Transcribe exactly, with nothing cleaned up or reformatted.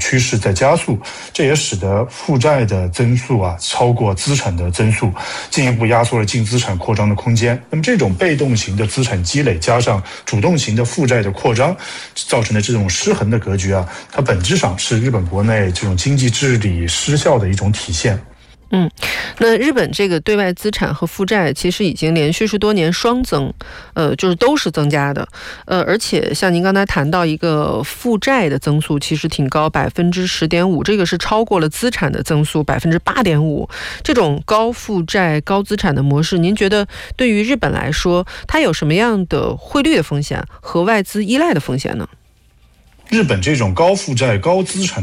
趋势在加速，这也使得负债的增速啊超过资产的增速，进一步压缩了净资产扩张的空间。那么这种被动型的资产积累加上主动型的负债的扩张，造成的这种失衡的格局啊，它本质上是日本国内这种经济治理失效的一种体现。 嗯，那日本这个对外资产和负债其实已经连续十多年双增，呃，就是都是增加的，呃，而且像您刚才谈到一个负债的增速其实挺高，百分之十点五，这个是超过了资产的增速百分之八点五。这种高负债高资产的模式，您觉得对于日本来说，它有什么样的汇率的风险和外资依赖的风险呢？ 日本这种高负债高资产